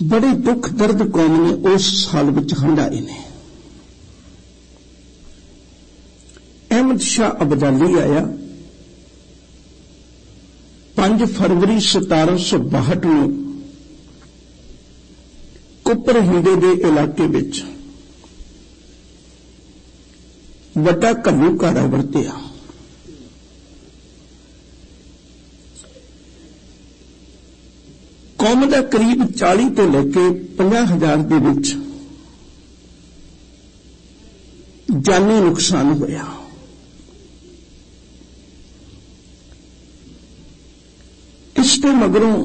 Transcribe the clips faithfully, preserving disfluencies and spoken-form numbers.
बड़े दुख दर्द कौम ने उस साल विच हंडाए ने। अहमद शाह अब्दाली आया पांच फरवरी सतारा सौ बाहठ में कुपर हिंदे के इलाके विच वड्डा घल्लूघारा वरतिया। कौम का करीब चाली तो लेके पंजाह हजार के विच जानी नुकसान होया। इसके मगरों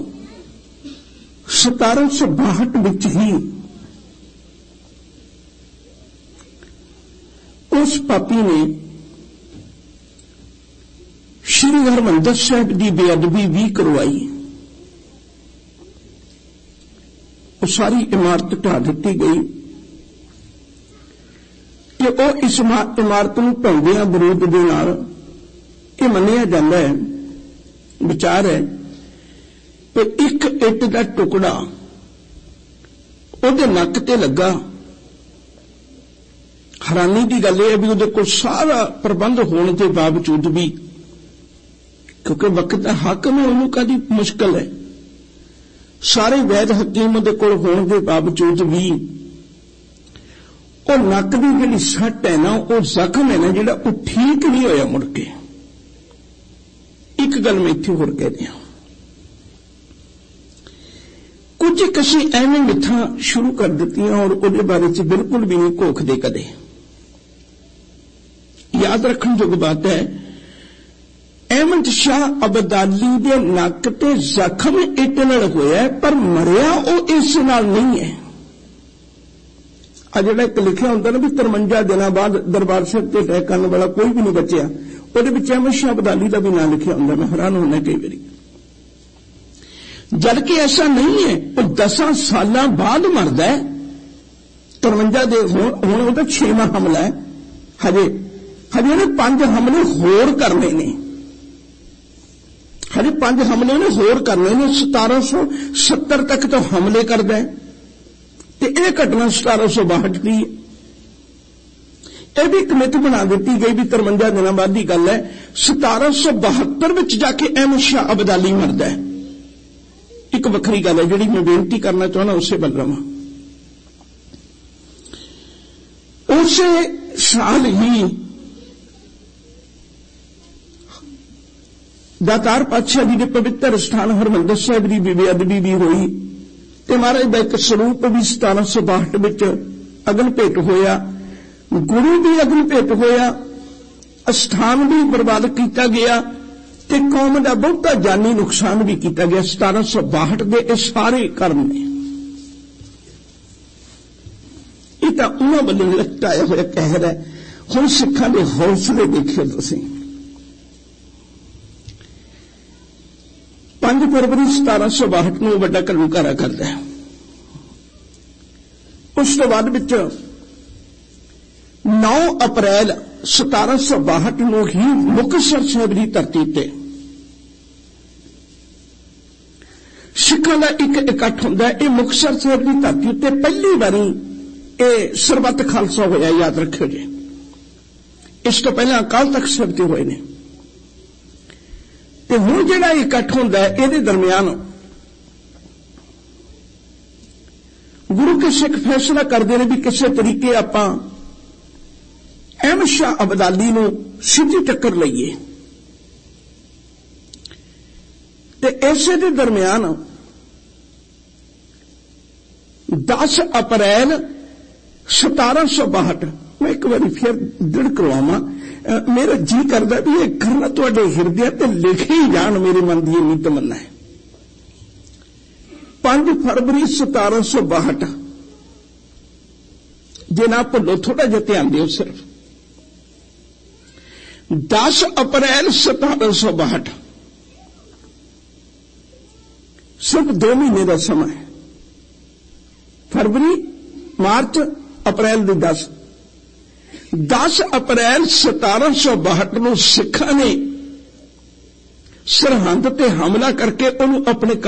सतारा सौ बाहठ विच ही उस पापी ने श्री हरमंदर साहिब की बेअदबी भी करवाई। वो सारी इमारत ढा दी गई कि वो इस इमारत नूं ढाउंदियां बरूद दे नाल ये मन्निया जांदा है, विचार है कि एक इट का टुकड़ा उहदे नक ते लगा। हैरानी की गल यह है भी उहदे कोल सारा प्रबंध होने के बावजूद भी, क्योंकि वक्त का हाकम है, उन्होंने कादी मुश्किल है, सारे वैद हकीम दे कोल होने के बावजूद भी और नक की जिहड़ी सट है ना, वो जख्म है ना जिहड़ा, वो ठीक नहीं होया मुड़ के। एक गल मैं इत्थे होर कह दिया, कुछ एक असीं एवें मिथां शुरू कर दित्तियां और उहदे बारे च बिल्कुल भी नहीं घोखदे कदे। याद रखण जोग बात है, अहमद शाह अब्दाली दे नक ते जख्म इट नाल होया, पर मरिया वो इस नाल नहीं है। आ जिहड़ा एक लिखिया हुंदा ना भी तिरवंजा दिनां बाद दरबार साहिब ते अटैक करन वाला कोई भी नहीं बचिया, उहदे विच अहमद शाह अब्दाली दा भी नाम लिखिया हुंदा। मैं हैरान होना कई बारी, जबकि ऐसा नहीं है। वो दसां सालां बाद मरदा है, तिरवंजा दे हुण उहदा छेवां हमला है, हजे हजे ने पंज हमले होर करने ने, हजे पांच हमले ने होर करने ने। सतारा सौ सत्तर तक तो हमले करता है, तो यह घटना सतारा सौ बाहठ की है। यह भी एक मिथ बना दी गई भी तिरवंजा दिनों बाद की गल है। सतारा सौ बहत्तर में जाके अहमद शाह अब्दाली मरदा है। एक वखरी गल है जिहड़ी मैं बेनती करना चाहना, उसे बल रहा। उसे साल ही दातार पातशाह जी के पवित्र स्थान हरमंदर साहिब की बेअदबी भी हुई, ते महाराज का एक स्वरूप भी सतारा सौ बाहठ विच अगन भेट होया, गुरु भी अगन भेट होया, स्थान भी बर्बाद किया गया, ते कौम का बहुता जानी नुकसान भी किया गया। सतारा सौ बाहठ के सारे कर्म ने ये तो उन्होंने वालों लटकाया हुआ कहर है। हुण सिखां दे हौसले देखियो तुसीं। पांच फरवरी सतारा सौ बाहठ में वड्डा घल्लूघारा करता है। उस तो बाद विच नौ अप्रैल सतारा सौ बाहठ में ही मुक्तसर साहिब की धरती ते सिखां दा एक इकट्ठ हुंदा है। ये मुक्तसर साहिब की धरती उत्ते पहली बारी ये सरबत खालसा होया, याद रखियो जी। इस तो पहले अकाल तख्त साहिब ते होए ने। तो हुण जिहड़ा इकट्ठ हुंदा है, इहदे दरमियान गुरु के सिख फैसला करते हैं भी किसी तरीके आपां अहमद शाह अब्दाली नूं सीधी टक्कर लईए। ते इसे दे दरमियान दस अप्रैल सतारा सौ बाहठ, मैं एक बार फिर दृढ़ करवावां, मेरा जी करदा भी यह करना तुहाडे हिरदे ते लिखे ही जान, मेरे मन की इन्नी तमन्ना है। पांच फरवरी सतारा सौ बाहठ, जे ना भुलो थोड़ा जिहा ध्यान दिओ सिर्फ। दस अप्रैल सतारा सौ बाहठ, सिर्फ दो महीने का समय है। फरवरी, मार्च, अप्रैल दी दस दस अप्रैल सतारा सौ बाहठ नूं सिखां ने सरहंद ते हमला करके उन्होंने अपने